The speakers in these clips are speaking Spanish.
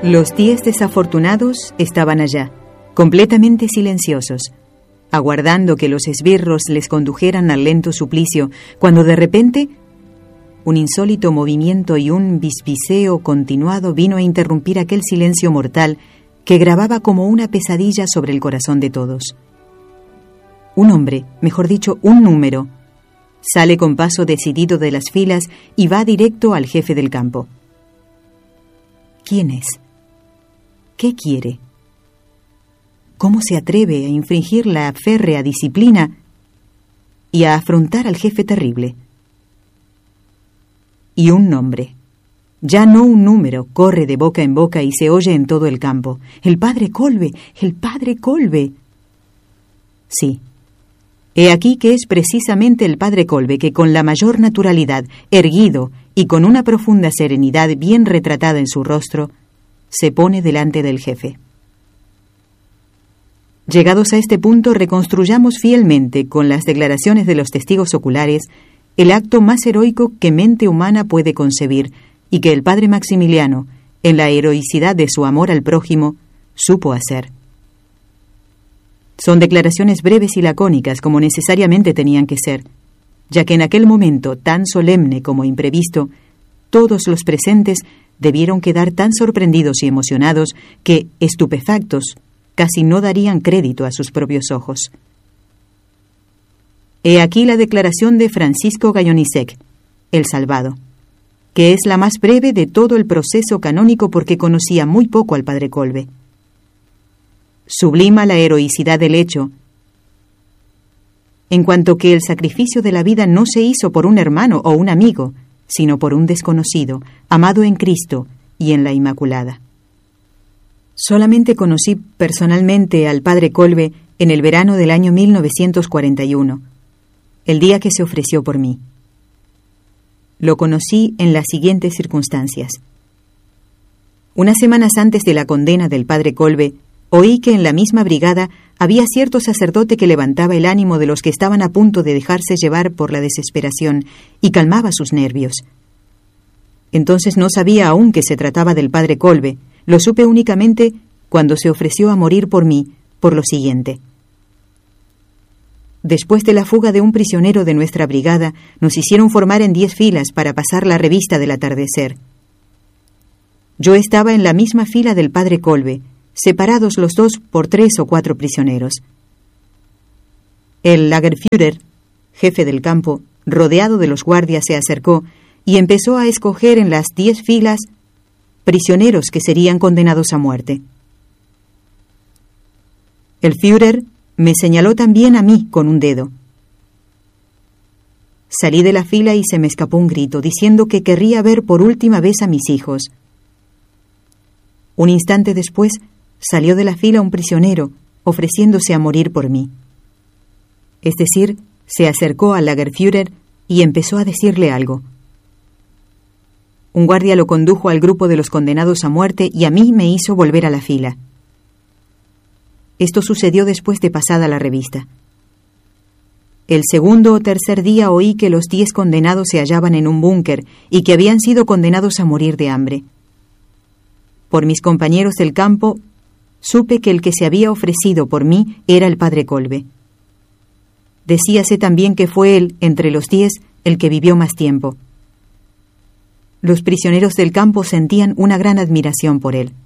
Los 10 desafortunados estaban allá, completamente silenciosos, aguardando que los esbirros les condujeran al lento suplicio, cuando de repente un insólito movimiento y un bisbiseo continuado vino a interrumpir aquel silencio mortal que grababa como una pesadilla sobre el corazón de todos. Un hombre, mejor dicho, un número, sale con paso decidido de las filas y va directo al jefe del campo. ¿Quién es? ¿Qué quiere? ¿Cómo se atreve a infringir la férrea disciplina y a afrontar al jefe terrible? Y un nombre, ya no un número, corre de boca en boca y se oye en todo el campo. ¡El padre Kolbe! ¡El padre Kolbe! Sí. He aquí que es precisamente el padre Kolbe que con la mayor naturalidad, erguido y con una profunda serenidad bien retratada en su rostro, se pone delante del jefe. Llegados a este punto, reconstruyamos fielmente, con las declaraciones de los testigos oculares, el acto más heroico que mente humana puede concebir y que el padre Maximiliano, en la heroicidad de su amor al prójimo, supo hacer. Son declaraciones breves y lacónicas como necesariamente tenían que ser, ya que en aquel momento tan solemne como imprevisto, todos los presentes debieron quedar tan sorprendidos y emocionados que, estupefactos, casi no darían crédito a sus propios ojos. He aquí la declaración de Francisco Gayonisek, el salvado, que es la más breve de todo el proceso canónico porque conocía muy poco al padre Kolbe. Sublima la heroicidad del hecho, en cuanto que el sacrificio de la vida no se hizo por un hermano o un amigo, sino por un desconocido, amado en Cristo y en la Inmaculada. Solamente conocí personalmente al padre Kolbe en el verano del año 1941, el día que se ofreció por mí. Lo conocí en las siguientes circunstancias. Unas semanas antes de la condena del padre Kolbe, oí que en la misma brigada había cierto sacerdote que levantaba el ánimo de los que estaban a punto de dejarse llevar por la desesperación y calmaba sus nervios. Entonces no sabía aún que se trataba del padre Kolbe, lo supe únicamente cuando se ofreció a morir por mí, por lo siguiente. Después de la fuga de un prisionero de nuestra brigada, nos hicieron formar en 10 filas para pasar la revista del atardecer. Yo estaba en la misma fila del padre Kolbe, separados los dos por 3 o 4 prisioneros. El Lagerführer, jefe del campo, rodeado de los guardias, se acercó y empezó a escoger en las 10 filas prisioneros que serían condenados a muerte. El Führer me señaló también a mí con un dedo. Salí de la fila y se me escapó un grito diciendo que querría ver por última vez a mis hijos. Un instante después salió de la fila un prisionero ofreciéndose a morir por mí. Es decir, se acercó al Lagerführer y empezó a decirle algo. Un guardia lo condujo al grupo de los condenados a muerte y a mí me hizo volver a la fila. Esto sucedió después de pasada la revista. El segundo o tercer día oí que los 10 condenados se hallaban en un búnker y que habían sido condenados a morir de hambre. Por mis compañeros del campo, supe que el que se había ofrecido por mí era el padre Kolbe. Decíase también que fue él, entre los 10, el que vivió más tiempo. Los prisioneros del campo sentían una gran admiración por él.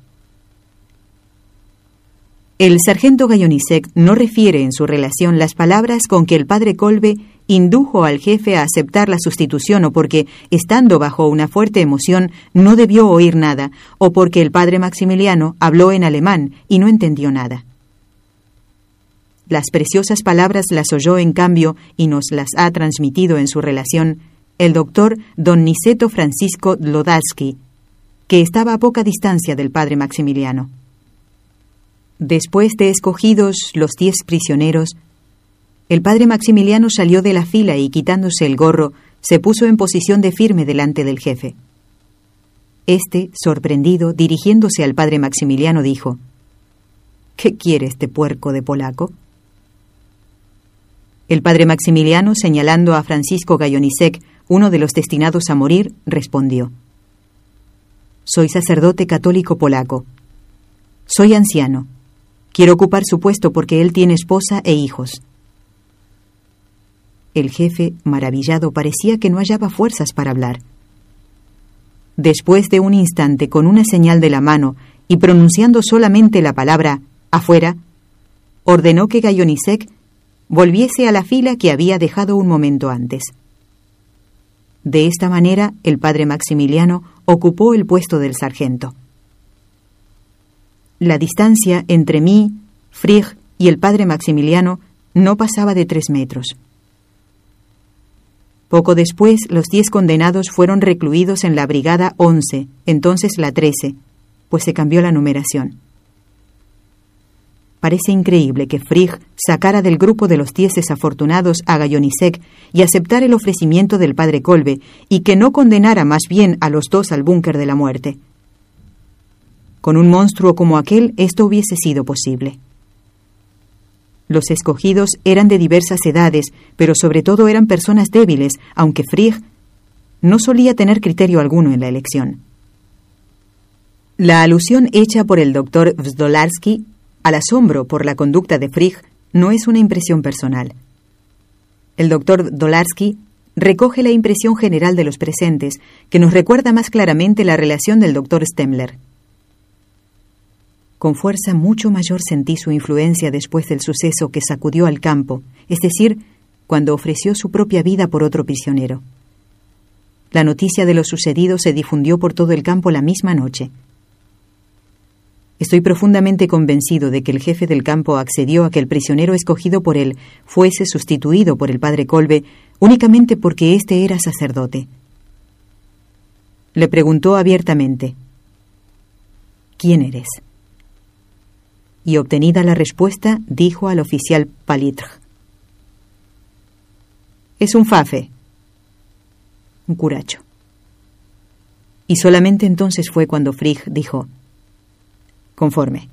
El sargento Gayonisek no refiere en su relación las palabras con que el padre Kolbe indujo al jefe a aceptar la sustitución o porque, estando bajo una fuerte emoción, no debió oír nada, o porque el padre Maximiliano habló en alemán y no entendió nada. Las preciosas palabras las oyó en cambio y nos las ha transmitido en su relación el doctor don Niceto Francisco Dlodalski, que estaba a poca distancia del padre Maximiliano. Después de escogidos los 10 prisioneros, el padre Maximiliano salió de la fila y, quitándose el gorro, se puso en posición de firme delante del jefe. Este, sorprendido, dirigiéndose al padre Maximiliano, dijo: ¿Qué quiere este puerco de polaco? El padre Maximiliano, señalando a Francisco Gayonisek, uno de los destinados a morir, respondió: Soy sacerdote católico polaco. Soy anciano. Quiero ocupar su puesto porque él tiene esposa e hijos. El jefe, maravillado, parecía que no hallaba fuerzas para hablar. Después de un instante, con una señal de la mano y pronunciando solamente la palabra «afuera», ordenó que Gayonisek volviese a la fila que había dejado un momento antes. De esta manera, el padre Maximiliano ocupó el puesto del sargento. La distancia entre mí, Frigg y el padre Maximiliano no pasaba de 3 metros. Poco después, los 10 condenados fueron recluidos en la brigada 11, entonces la 13, pues se cambió la numeración. Parece increíble que Frigg sacara del grupo de los 10 desafortunados a Gayonisek y aceptara el ofrecimiento del padre Kolbe, y que no condenara más bien a los 2 al búnker de la muerte. Con un monstruo como aquel, esto hubiese sido posible. Los escogidos eran de diversas edades, pero sobre todo eran personas débiles, aunque Frigg no solía tener criterio alguno en la elección. La alusión hecha por el doctor Wzdolarsky al asombro por la conducta de Frigg no es una impresión personal. El doctor Wzdolarsky recoge la impresión general de los presentes, que nos recuerda más claramente la relación del doctor Stemmler. Con fuerza mucho mayor sentí su influencia después del suceso que sacudió al campo, es decir, cuando ofreció su propia vida por otro prisionero. La noticia de lo sucedido se difundió por todo el campo la misma noche. Estoy profundamente convencido de que el jefe del campo accedió a que el prisionero escogido por él fuese sustituido por el padre Kolbe únicamente porque éste era sacerdote. Le preguntó abiertamente: ¿quién eres? Y obtenida la respuesta, dijo al oficial Palitre: es un fafe, un curacho. Y solamente entonces fue cuando Frigg dijo: conforme.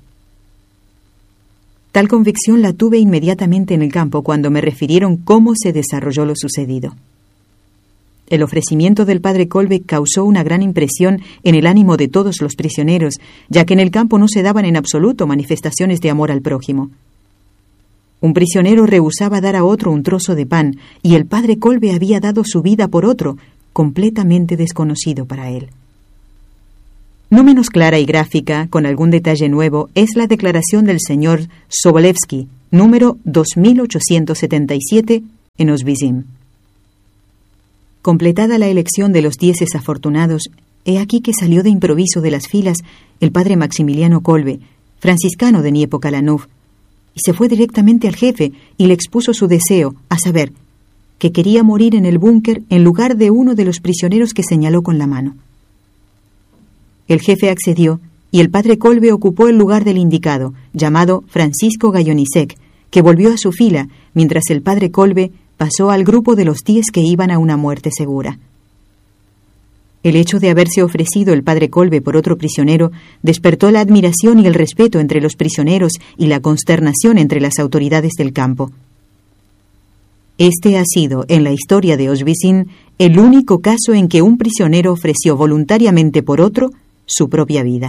Tal convicción la tuve inmediatamente en el campo cuando me refirieron cómo se desarrolló lo sucedido. El ofrecimiento del padre Kolbe causó una gran impresión en el ánimo de todos los prisioneros, ya que en el campo no se daban en absoluto manifestaciones de amor al prójimo. Un prisionero rehusaba dar a otro un trozo de pan, y el padre Kolbe había dado su vida por otro, completamente desconocido para él. No menos clara y gráfica, con algún detalle nuevo, es la declaración del señor Sobolewski, número 2877, en Oswiecim. Completada la elección de los 10 desafortunados, he aquí que salió de improviso de las filas el padre Maximiliano Kolbe, franciscano de Niepokalanów, y se fue directamente al jefe y le expuso su deseo, a saber, que quería morir en el búnker en lugar de uno de los prisioneros que señaló con la mano. El jefe accedió y el padre Kolbe ocupó el lugar del indicado, llamado Francisco Gayonisek, que volvió a su fila, mientras el padre Kolbe pasó al grupo de los 10 que iban a una muerte segura. El hecho de haberse ofrecido el padre Kolbe por otro prisionero despertó la admiración y el respeto entre los prisioneros y la consternación entre las autoridades del campo. Este ha sido, en la historia de Oswiecim, el único caso en que un prisionero ofreció voluntariamente por otro su propia vida.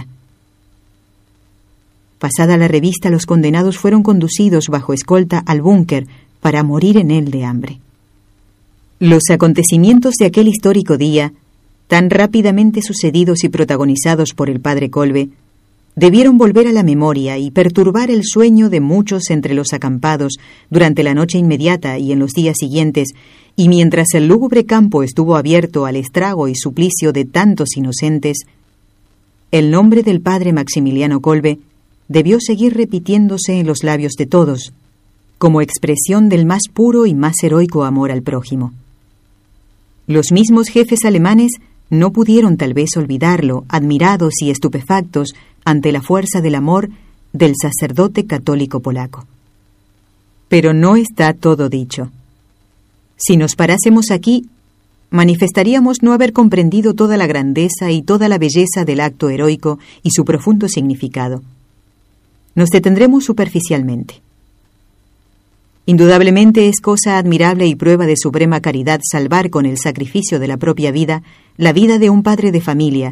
Pasada la revista, los condenados fueron conducidos bajo escolta al búnker para morir en él de hambre. Los acontecimientos de aquel histórico día, tan rápidamente sucedidos y protagonizados por el padre Kolbe, debieron volver a la memoria y perturbar el sueño de muchos entre los acampados durante la noche inmediata y en los días siguientes, y mientras el lúgubre campo estuvo abierto al estrago y suplicio de tantos inocentes, el nombre del padre Maximiliano Kolbe debió seguir repitiéndose en los labios de todos, como expresión del más puro y más heroico amor al prójimo. Los mismos jefes alemanes no pudieron tal vez olvidarlo, admirados y estupefactos ante la fuerza del amor del sacerdote católico polaco. Pero no está todo dicho. Si nos parásemos aquí, manifestaríamos no haber comprendido toda la grandeza y toda la belleza del acto heroico y su profundo significado. Nos detendremos superficialmente. Indudablemente es cosa admirable y prueba de suprema caridad salvar con el sacrificio de la propia vida la vida de un padre de familia,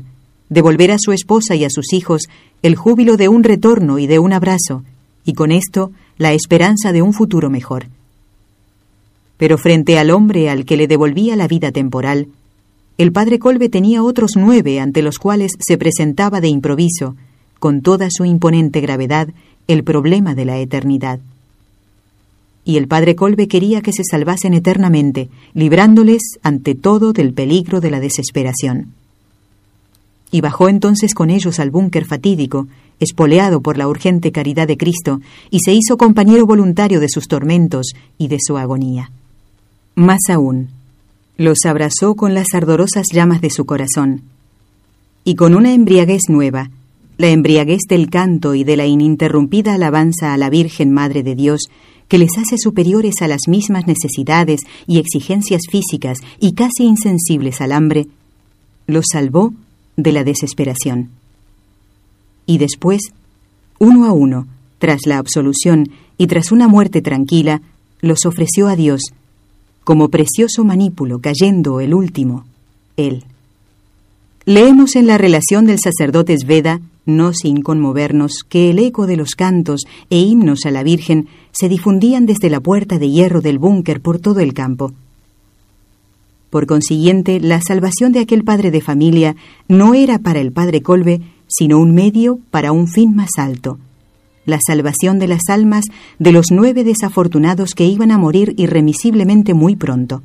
devolver a su esposa y a sus hijos el júbilo de un retorno y de un abrazo, y con esto la esperanza de un futuro mejor. Pero frente al hombre al que le devolvía la vida temporal, el padre Kolbe tenía otros 9 ante los cuales se presentaba de improviso, con toda su imponente gravedad, el problema de la eternidad. Y el padre Kolbe quería que se salvasen eternamente, librándoles ante todo del peligro de la desesperación. Y bajó entonces con ellos al búnker fatídico, espoleado por la urgente caridad de Cristo, y se hizo compañero voluntario de sus tormentos y de su agonía. Más aún, los abrazó con las ardorosas llamas de su corazón, y con una embriaguez nueva, la embriaguez del canto y de la ininterrumpida alabanza a la Virgen Madre de Dios, que les hace superiores a las mismas necesidades y exigencias físicas y casi insensibles al hambre, los salvó de la desesperación. Y después, uno a uno, tras la absolución y tras una muerte tranquila, los ofreció a Dios, como precioso manípulo cayendo el último, él. Leemos en la relación del sacerdote Sveda, no sin conmovernos, que el eco de los cantos e himnos a la Virgen se difundían desde la puerta de hierro del búnker por todo el campo. Por consiguiente, la salvación de aquel padre de familia no era para el padre Kolbe, sino un medio para un fin más alto, la salvación de las almas de los 9 desafortunados que iban a morir irremisiblemente muy pronto.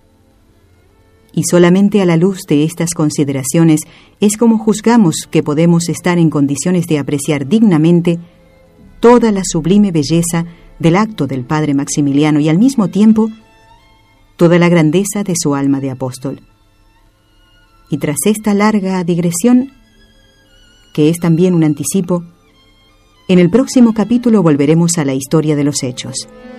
Y solamente a la luz de estas consideraciones es como juzgamos que podemos estar en condiciones de apreciar dignamente toda la sublime belleza del acto del padre Maximiliano y al mismo tiempo toda la grandeza de su alma de apóstol. Y tras esta larga digresión, que es también un anticipo, en el próximo capítulo volveremos a la historia de los hechos.